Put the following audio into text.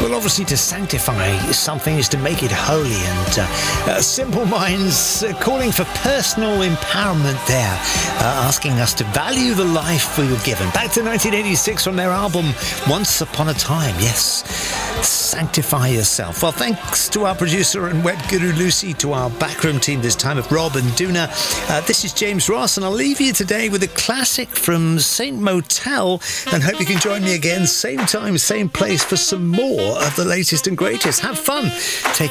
Well, obviously, to sanctify something is to make it holy, and Simple Minds calling for personal empowerment there, asking us to value the life we were given. Back to 1986 from their album Once Upon a Time. Yes, sanctify yourself. Well, thanks to our producer and web guru Lucy, to our backroom team this time of Rob and Duna. This is James Ross, and I'll leave you today with a classic from Saint Motel, and hope you can join me again, same time, same place, for some more of the latest and greatest. Have fun. Take